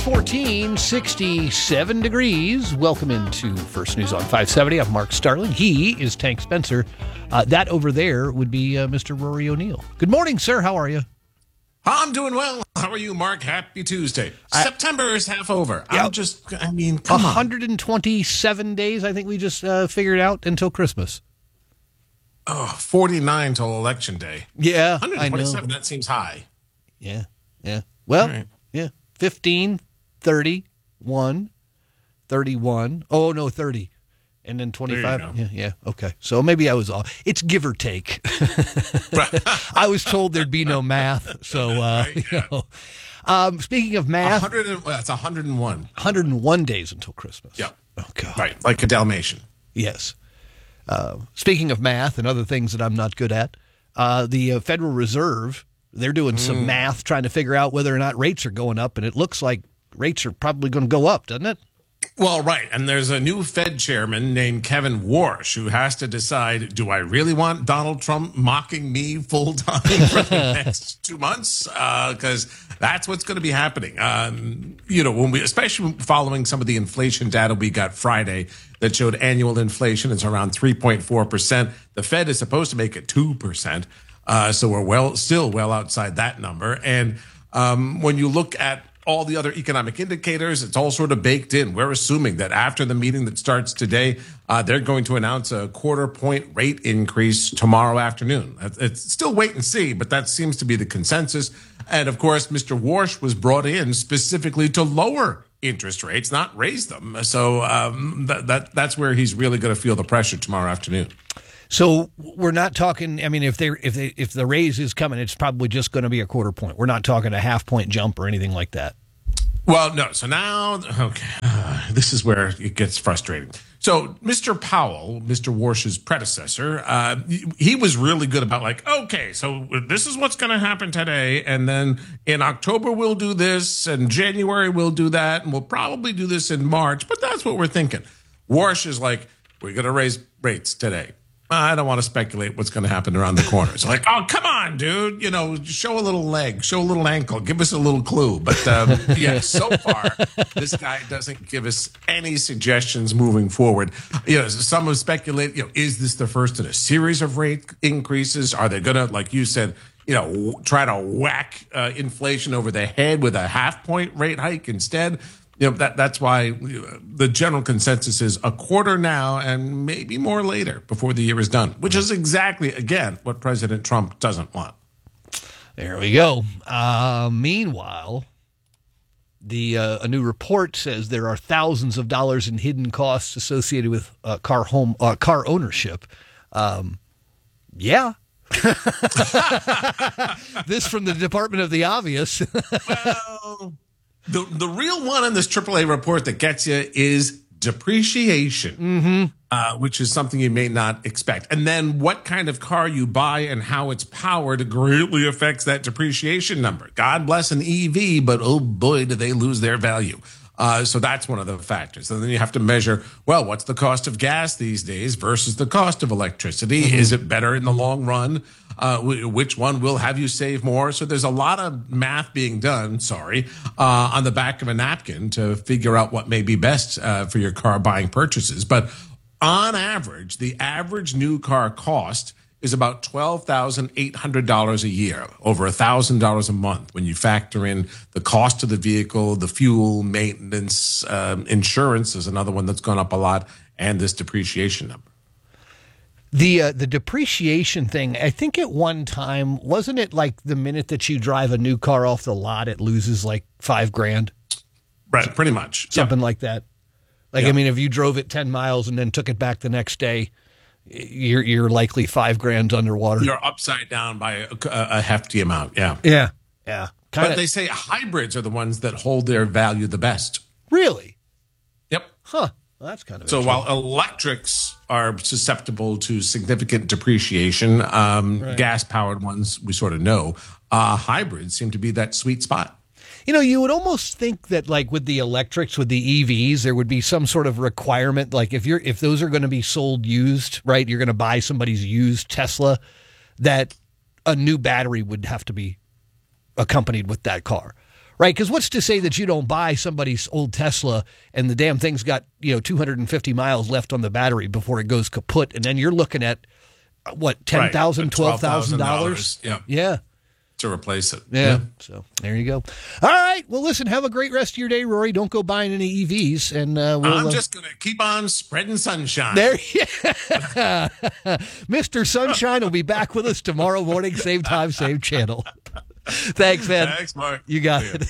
6:14, 67 degrees. Welcome into First News on 570. I'm Mark Starling. He is Tank Spencer. That over there would be Mr. Rory O'Neill. Good morning, sir. How are you? I'm doing well. How are you, Mark? Happy Tuesday. September is half over. Yeah. Come on. 127 days, I think we just figured out, until Christmas. 49 till Election Day. Yeah, 127, I know. that seems high. Yeah. Well, Right. yeah. 15, 30, 1, 31. Oh, no, 30. And then 25. There you go. Yeah. Okay. So maybe I was off. It's give or take. I was told there'd be no math. So, Right, yeah. Speaking of math, That's 101. 101 days until Christmas. Yeah. Oh, God. Right, like a Dalmatian. Yes. Speaking of math and other things that I'm not good at, the Federal Reserve, they're doing some math trying to figure out whether or not rates are going up, and it looks like rates are probably going to go up, doesn't it? Well, right. And there's a new Fed chairman named Kevin Warsh who has to decide, do I really want Donald Trump mocking me full time for the next 2 months? Because that's what's going to be happening. When especially following some of the inflation data we got Friday that showed annual inflation is around 3.4%. The Fed is supposed to make it 2%. So we're still well outside that number. And when you look at all the other economic indicators, it's all sort of baked in. We're assuming that after the meeting that starts today, they're going to announce a 0.25-point rate increase tomorrow afternoon. It's still wait and see, but that seems to be the consensus. And of course, Mr. Warsh was brought in specifically to lower interest rates, not raise them. So that's where he's really going to feel the pressure tomorrow afternoon. So we're not talking. I mean, if the raise is coming, it's probably just going to be a 0.25 point. We're not talking a half-point jump or anything like that. Well, no. So now, this is where it gets frustrating. So Mr. Powell, Mr. Warsh's predecessor, he was really good about so this is what's going to happen today. And then in October, we'll do this, and January, we'll do that. And we'll probably do this in March. But that's what we're thinking. Warsh is like, we're going to raise rates today. I don't want to speculate what's going to happen around the corner. It's like, oh, come on, dude. Show a little leg, show a little ankle, give us a little clue. But so far, this guy doesn't give us any suggestions moving forward. Some have speculated, is this the first in a series of rate increases? Are they going to, like you said, try to whack inflation over the head with a half-point rate hike instead? That's why the general consensus is a quarter now and maybe more later before the year is done, which is exactly, again, what President Trump doesn't want. There we go. Meanwhile, a new report says there are thousands of dollars in hidden costs associated with car ownership. Yeah. This from the Department of the Obvious. Well, the real one in this AAA report that gets you is depreciation, which is something you may not expect. And then what kind of car you buy and how it's powered greatly affects that depreciation number. God bless an EV, but oh boy, do they lose their value. So that's one of the factors. And then you have to measure, what's the cost of gas these days versus the cost of electricity? Is it better in the long run? Which one will have you save more? So there's a lot of math being done, on the back of a napkin to figure out what may be best for your car buying purchases. But on average, the average new car cost is about $12,800 a year, over $1,000 a month when you factor in the cost of the vehicle, the fuel, maintenance, insurance is another one that's gone up a lot, and this depreciation number. The depreciation thing, I think at one time, wasn't it like the minute that you drive a new car off the lot, it loses like $5,000? Right, pretty much. Something like that. I mean, if you drove it 10 miles and then took it back the next day, you're likely $5,000 underwater. You're upside down by a hefty amount. Yeah. But they say hybrids are the ones that hold their value the best. Really? Yep. Huh. Well, that's kind of so. While electrics are susceptible to significant depreciation, gas-powered ones we sort of know. Hybrids seem to be that sweet spot. You would almost think that, like with the electrics, with the EVs, there would be some sort of requirement. Like if those are going to be sold used, right? You're going to buy somebody's used Tesla, that a new battery would have to be accompanied with that car, Right, because what's to say that you don't buy somebody's old Tesla and the damn thing's got 250 miles left on the battery before it goes kaput, and then you're looking at what, $10,000, $12,000? Yeah, to replace it. Yeah. So there you go. All right. Well, listen. Have a great rest of your day, Rory. Don't go buying any EVs, and I'm just gonna keep on spreading sunshine. There, Mr. Sunshine will be back with us tomorrow morning, same time, same channel. Thanks, man. Thanks, Mark. You got it.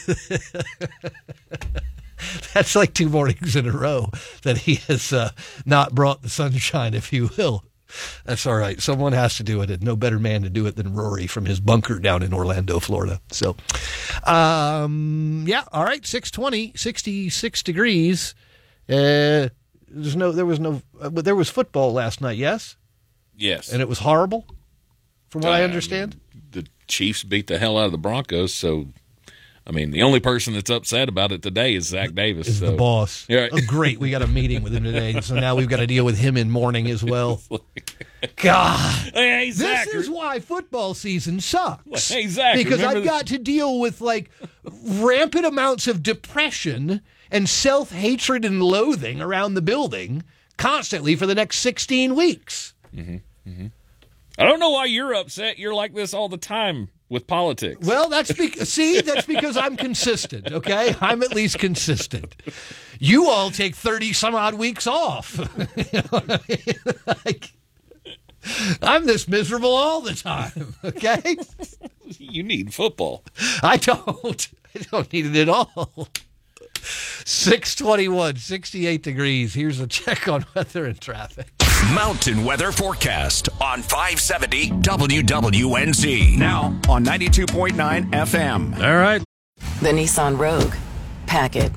That's like 2 mornings in a row that he has not brought the sunshine, if you will. That's all right. Someone has to do it, and no better man to do it than Rory from his bunker down in Orlando, Florida. So, yeah, all right, 620, 66 degrees. There was football last night, yes? Yes. And it was horrible, from what I understand? The Chiefs beat the hell out of the Broncos, so... I mean, the only person that's upset about it today is Zach Davis. Is the boss. Yeah. Oh, great. We got a meeting with him today, so now we've got to deal with him in morning as well. God. Hey, Zach. This is why football season sucks. Hey, Zach. Because I've got to deal with, rampant amounts of depression and self-hatred and loathing around the building constantly for the next 16 weeks. Mm-hmm. Mm-hmm. I don't know why you're upset. You're like this all the time with politics. Well, that's because I'm consistent, okay? I'm at least consistent. You all take 30-some-odd weeks off. I'm this miserable all the time, okay? You need football. I don't need it at all. 621, 68 degrees. Here's a check on weather and traffic. Mountain weather forecast on 570 WWNZ. Now on 92.9 FM. All right. The Nissan Rogue. Pack it.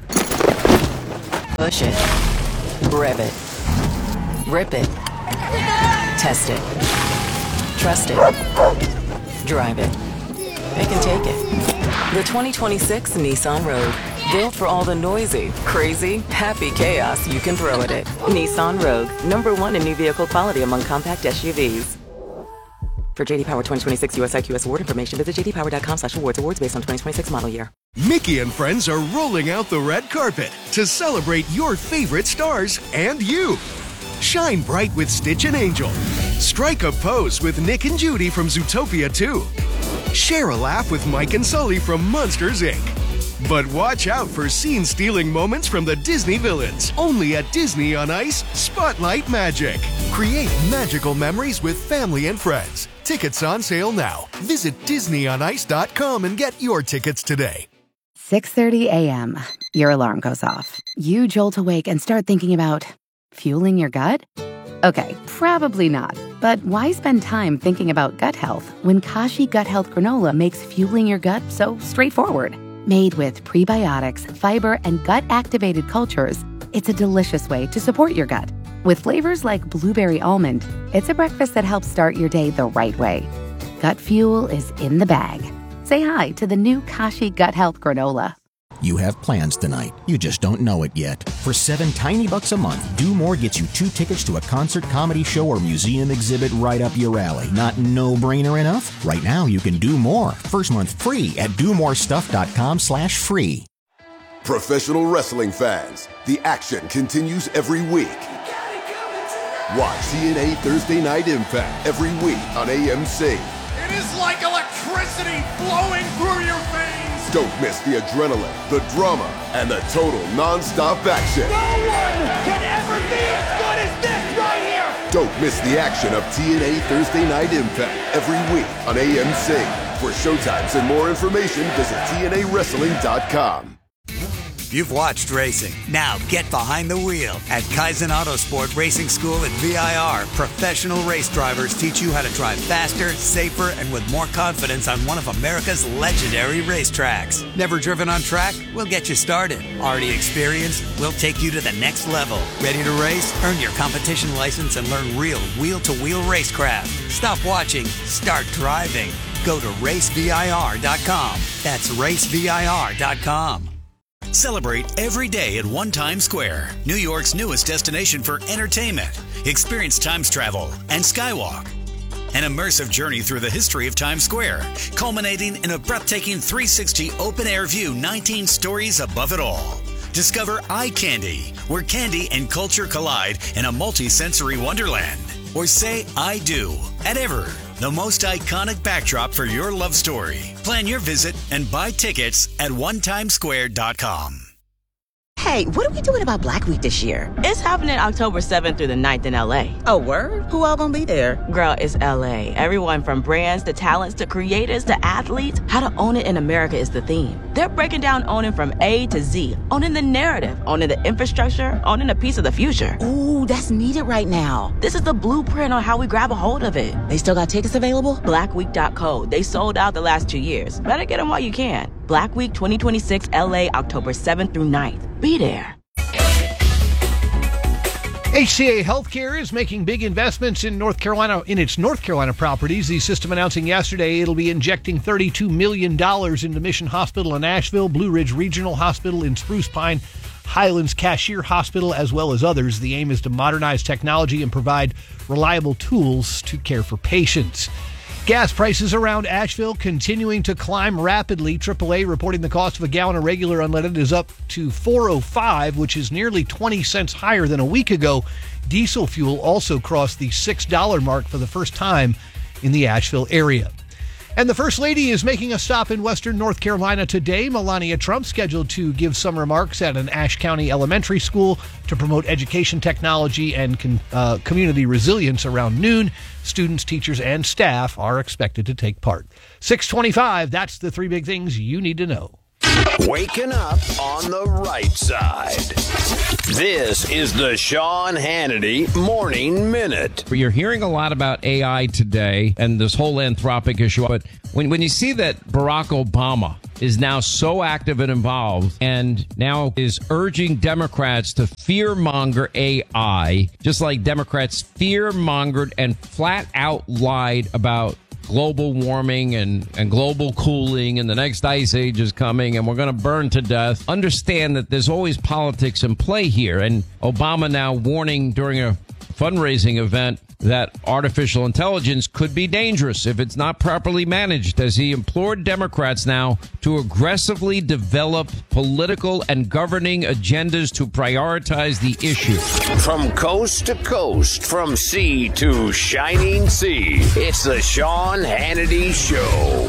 Push it. Rev it. Rip it. Test it. Trust it. Drive it. Pick and take it. The 2026 Nissan Rogue. Built for all the noisy, crazy, happy chaos you can throw at it. Nissan Rogue. #1 in new vehicle quality among compact SUVs. For JD Power 2026 US IQS award information, visit jdpower.com/awards. Awards based on 2026 model year. Mickey and friends are rolling out the red carpet to celebrate your favorite stars and you. Shine bright with Stitch and Angel. Strike a pose with Nick and Judy from Zootopia 2. Share a laugh with Mike and Sully from Monsters, Inc. But watch out for scene-stealing moments from the Disney villains. Only at Disney on Ice Spotlight Magic. Create magical memories with family and friends. Tickets on sale now. Visit DisneyOnIce.com and get your tickets today. 6:30 a.m. Your alarm goes off. You jolt awake and start thinking about fueling your gut? Okay, probably not. But why spend time thinking about gut health when Kashi Gut Health Granola makes fueling your gut so straightforward? Made with prebiotics, fiber, and gut-activated cultures, it's a delicious way to support your gut. With flavors like blueberry almond, it's a breakfast that helps start your day the right way. Gut fuel is in the bag. Say hi to the new Kashi Gut Health Granola. You have plans tonight. You just don't know it yet. For $7 tiny a month, Do More gets you 2 tickets to a concert, comedy show, or museum exhibit right up your alley. Not no-brainer enough? Right now, you can do more. First month free at domorestuff.com/free. Professional wrestling fans, the action continues every week. Watch TNA Thursday Night Impact every week on AMC. It is like electricity flowing through your veins. Don't miss the adrenaline, the drama, and the total non-stop action. No one can ever be as good as this right here. Don't miss the action of TNA Thursday Night Impact every week on AMC. For showtimes and more information, visit TNAWrestling.com. You've watched racing. Now get behind the wheel. At Kaizen Autosport Racing School at VIR, professional race drivers teach you how to drive faster, safer, and with more confidence on one of America's legendary racetracks. Never driven on track? We'll get you started. Already experienced? We'll take you to the next level. Ready to race? Earn your competition license and learn real wheel-to-wheel racecraft. Stop watching. Start driving. Go to racevir.com. That's racevir.com. Celebrate every day at One Times Square, New York's newest destination for entertainment. Experience Times travel and Skywalk. An immersive journey through the history of Times Square, culminating in a breathtaking 360 open-air view 19 stories above it all. Discover Eye Candy, where candy and culture collide in a multi-sensory wonderland. Or say I do at Ever, the most iconic backdrop for your love story. Plan your visit and buy tickets at onetimesquare.com. Hey, what are we doing about Black Week this year? It's happening October 7th through the 9th in LA. Oh, word? Who all gonna be there? Girl, it's LA. Everyone from brands to talents to creators to athletes. How to own it in America is the theme. They're breaking down owning from A to Z. Owning the narrative, owning the infrastructure, owning a piece of the future. Ooh, that's needed right now. This is the blueprint on how we grab a hold of it. They still got tickets available? Blackweek.co. They sold out the last 2 years. Better get them while you can. Black Week 2026 LA, October 7th through 9th. Be there. HCA Healthcare is making big investments in its North Carolina properties. The system announcing yesterday it'll be injecting $32 million into Mission Hospital in Asheville, Blue Ridge Regional Hospital in Spruce Pine, Highlands Cashier Hospital, as well as others. The aim is to modernize technology and provide reliable tools to care for patients. Gas prices around Asheville continuing to climb rapidly. AAA reporting the cost of a gallon of regular unleaded is up to $4.05, which is nearly 20 cents higher than a week ago. Diesel fuel also crossed the $6 mark for the first time in the Asheville area. And the First Lady is making a stop in western North Carolina today. Melania Trump scheduled to give some remarks at an Ashe County elementary school to promote education technology and community resilience around noon. Students, teachers, and staff are expected to take part. 6:25, that's the three big things you need to know. Waking up on the right side. This is the Sean Hannity Morning Minute. You're hearing a lot about AI today and this whole Anthropic issue. But when you see that Barack Obama is now so active and involved and now is urging Democrats to fear-monger AI, just like Democrats fear-mongered and flat out lied about global warming and global cooling and the next ice age is coming and we're going to burn to death. Understand that there's always politics in play here. And Obama now warning during a fundraising event that artificial intelligence could be dangerous if it's not properly managed, as he implored Democrats now to aggressively develop political and governing agendas to prioritize the issue. From coast to coast, from sea to shining sea, it's the Sean Hannity Show.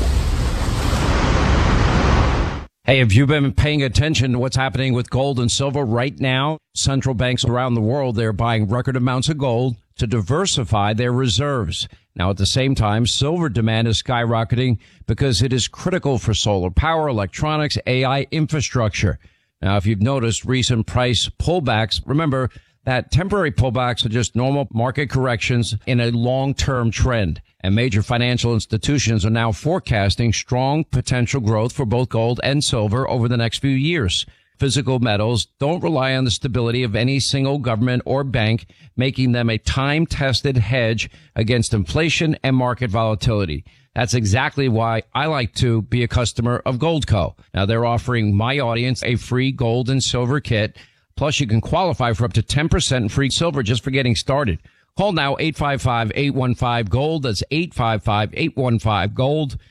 Hey, have you been paying attention to what's happening with gold and silver right now? Central banks around the world, they're buying record amounts of gold to diversify their reserves. Now, at the same time, silver demand is skyrocketing because it is critical for solar power, electronics, AI infrastructure. Now, if you've noticed recent price pullbacks, remember that temporary pullbacks are just normal market corrections in a long-term trend. And major financial institutions are now forecasting strong potential growth for both gold and silver over the next few years. Physical metals don't rely on the stability of any single government or bank, making them a time-tested hedge against inflation and market volatility. That's exactly why I like to be a customer of Goldco. Now, they're offering my audience a free gold and silver kit. Plus, you can qualify for up to 10% free silver just for getting started. Call now 855-815-GOLD. That's 855-815-GOLD.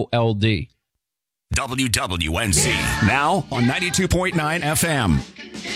855-815-GOLD. WWNC. Now on 92.9 FM.